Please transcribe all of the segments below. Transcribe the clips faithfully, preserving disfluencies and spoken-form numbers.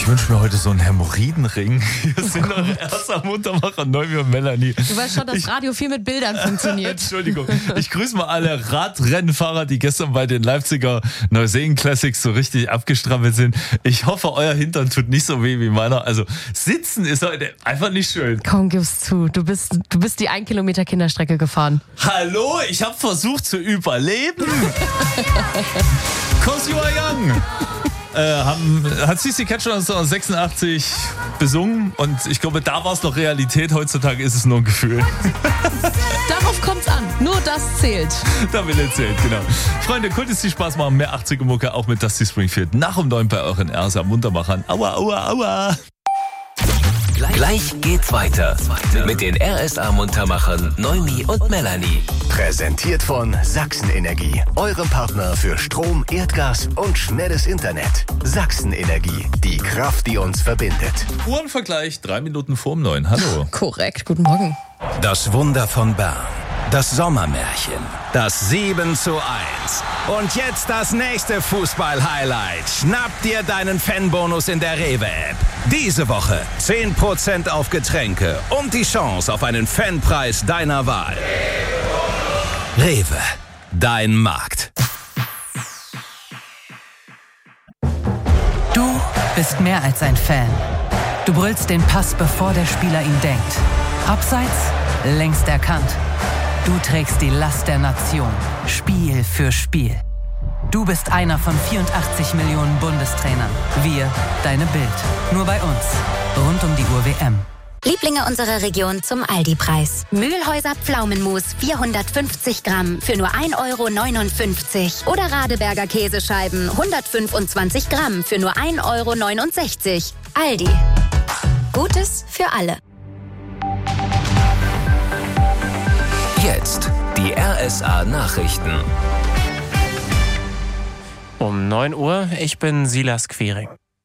wünsche mir heute so einen Hämorrhoidenring. Hier sind noch erst am Muntermacher, Neumi und Melanie. Du weißt schon, dass ich, Radio viel mit Bildern funktioniert. Entschuldigung. Ich grüße mal alle Radrennfahrer, die gestern bei den Leipziger Neuseen Classics so richtig abgestrampelt sind. Ich hoffe, euer Hintern tut nicht so weh wie meiner. Also sitzen ist heute einfach nicht schön. Komm, gib's zu. Du bist, du bist die ein Kilometer Kinderstrecke gefahren. Hallo, ich habe versucht zu überleben. Cause you are young. Äh, haben, hat C C Catch neunzehnhundertsechsundachtzig besungen und ich glaube, da war es noch Realität. Heutzutage ist es nur ein Gefühl. Darauf kommt's an. Nur das zählt. Da will er zählt, genau. Freunde, Kultis, die Spaß machen. Mehr achtziger Mucke, auch mit Dusty Springfield. Nach um neun bei euren R S A Muntermachern. Aua, aua, aua. Gleich geht's weiter mit den R S A Muntermachern Neumi und Melanie. Präsentiert von Sachsen Energie, eurem Partner für Strom, Erdgas und schnelles Internet. Sachsen Energie, die Kraft, die uns verbindet. Uhrenvergleich, drei Minuten vorm neun. Hallo. Korrekt, guten Morgen. Das Wunder von Bern. Das Sommermärchen. Das sieben zu eins. Und jetzt das nächste Fußball-Highlight. Schnapp dir deinen Fanbonus in der Rewe-App. Diese Woche zehn Prozent auf Getränke und die Chance auf einen Fanpreis deiner Wahl. Rewe, dein Markt. Du bist mehr als ein Fan. Du brüllst den Pass, bevor der Spieler ihn denkt. Abseits, längst erkannt. Du trägst die Last der Nation, Spiel für Spiel. Du bist einer von vierundachtzig Millionen Bundestrainern. Wir, deine Bild. Nur bei uns. Rund um die Uhr W M. Lieblinge unserer Region zum Aldi-Preis. Mühlhäuser Pflaumenmus vierhundertfünfzig Gramm für nur ein Euro neunundfünfzig. Oder Radeberger Käsescheiben hundertfünfundzwanzig Gramm für nur ein Euro neunundsechzig. Aldi. Gutes für alle. Jetzt die R S A Nachrichten. Um neun Uhr, ich bin Silas Quiring.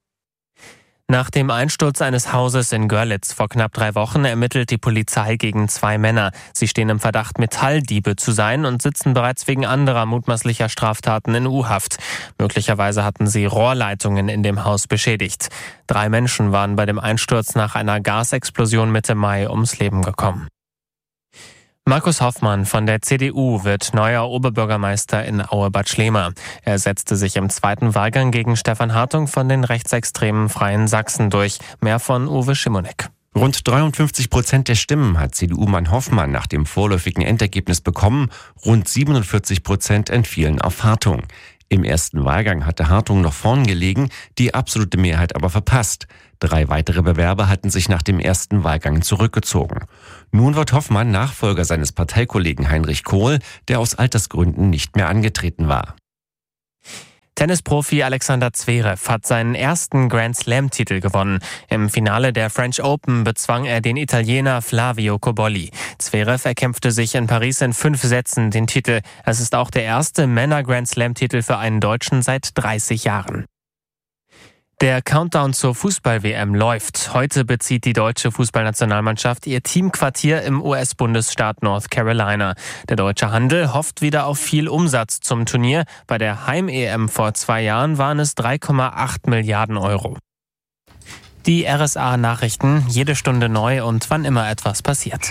Nach dem Einsturz eines Hauses in Görlitz vor knapp drei Wochen ermittelt die Polizei gegen zwei Männer. Sie stehen im Verdacht, Metalldiebe zu sein und sitzen bereits wegen anderer mutmaßlicher Straftaten in U-Haft. Möglicherweise hatten sie Rohrleitungen in dem Haus beschädigt. Drei Menschen waren bei dem Einsturz nach einer Gasexplosion Mitte Mai ums Leben gekommen. Markus Hoffmann von der C D U wird neuer Oberbürgermeister in Aue-Bad Schlema. Er setzte sich im zweiten Wahlgang gegen Stefan Hartung von den rechtsextremen Freien Sachsen durch. Mehr von Uwe Schimonek. Rund dreiundfünfzig Prozent der Stimmen hat C D U-Mann Hoffmann nach dem vorläufigen Endergebnis bekommen. Rund siebenundvierzig Prozent entfielen auf Hartung. Im ersten Wahlgang hatte Hartung noch vorn gelegen, die absolute Mehrheit aber verpasst. Drei weitere Bewerber hatten sich nach dem ersten Wahlgang zurückgezogen. Nun wird Hoffmann Nachfolger seines Parteikollegen Heinrich Kohl, der aus Altersgründen nicht mehr angetreten war. Tennisprofi Alexander Zverev hat seinen ersten Grand-Slam-Titel gewonnen. Im Finale der French Open bezwang er den Italiener Flavio Cobolli. Zverev erkämpfte sich in Paris in fünf Sätzen den Titel. Es ist auch der erste Männer-Grand-Slam-Titel für einen Deutschen seit dreißig Jahren. Der Countdown zur Fußball-W M läuft. Heute bezieht die deutsche Fußballnationalmannschaft ihr Teamquartier im U S-Bundesstaat North Carolina. Der deutsche Handel hofft wieder auf viel Umsatz zum Turnier. Bei der Heim-E M vor zwei Jahren waren es drei Komma acht Milliarden Euro. Die R S A-Nachrichten, jede Stunde neu und wann immer etwas passiert.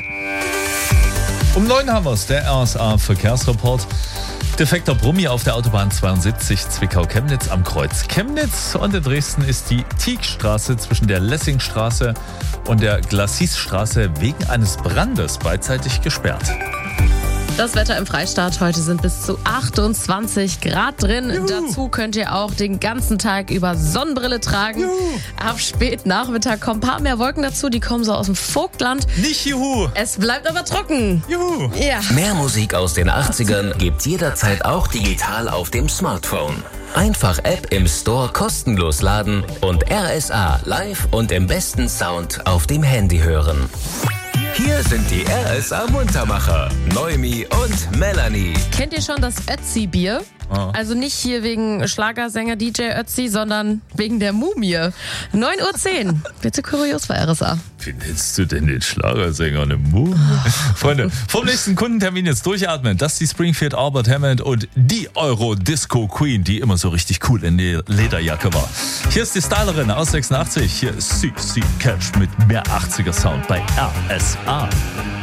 Um neun haben wir's, der R S A-Verkehrsreport. Defekter Brummi auf der Autobahn zweiundsiebzig Zwickau-Chemnitz am Kreuz Chemnitz. Und in Dresden ist die Tiegstraße zwischen der Lessingstraße und der Glacisstraße wegen eines Brandes beidseitig gesperrt. Das Wetter im Freistaat heute sind bis zu achtundzwanzig Grad drin. Juhu. Dazu könnt ihr auch den ganzen Tag über Sonnenbrille tragen. Juhu. Ab spät Nachmittag kommen ein paar mehr Wolken dazu. Die kommen so aus dem Vogtland. Nicht Juhu! Es bleibt aber trocken. Juhu! Ja. Mehr Musik aus den achtzigern gibt's jederzeit auch digital auf dem Smartphone. Einfach App im Store kostenlos laden und R S A live und im besten Sound auf dem Handy hören. Hier sind die R S A Muntermacher, Neumi und Melanie. Kennt ihr schon das Ötzi-Bier? Ah. Also nicht hier wegen Schlagersänger D J Ötzi, sondern wegen der Mumie. neun Uhr zehn. Bitte kurios bei R S A. Wie nennst du denn den Schlagersänger eine Mumie? Freunde, vom nächsten Kundentermin jetzt durchatmen. Das ist die Springfield Albert Hammond und die Euro-Disco Queen, die immer so richtig cool in der Lederjacke war. Hier ist die Stylerin aus sechsundachtzig. Hier ist C C Cash mit mehr achtziger Sound bei R S A.